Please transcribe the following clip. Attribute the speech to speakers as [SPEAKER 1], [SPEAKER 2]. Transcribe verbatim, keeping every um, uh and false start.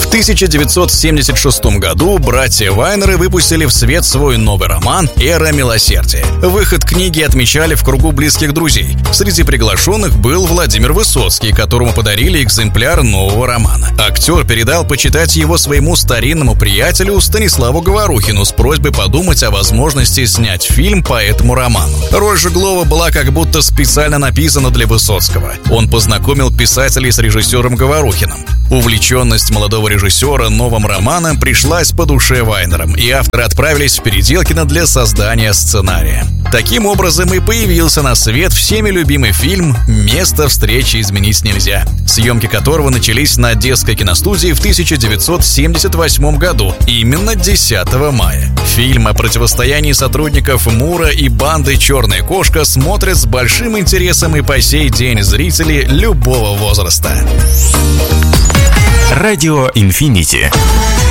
[SPEAKER 1] В тысяча девятьсот семьдесят шестом году братья Вайнеры выпустили в свет свой новый роман «Эра милосердия». Выход книги отмечали в кругу близких друзей. Среди приглашенных был Владимир Высоцкий, которому подарили экземпляр нового романа. Актер передал почитать его своему старинному приятелю Станиславу Говорухину с просьбой подумать о возможности снять фильм по этому роману. Роль Жеглова была как будто специально написана для Высоцкого. Он познакомил писателей с режиссером Говорухиным. Увлеченность молодого режиссера новым романом пришлась по душе Вайнерам, и авторы отправились в Переделкино для создания сценария. Таким образом и появился на свет всеми любимый фильм «Место встречи изменить нельзя», съемки которого начались на Одесской киностудии в тысяча девятьсот семьдесят восьмом году, именно десятого мая. Фильм о противостоянии сотрудников МУРа и банды «Черная кошка» смотрят с большим интересом и по сей день зрители любого возраста.
[SPEAKER 2] Радио Инфинити.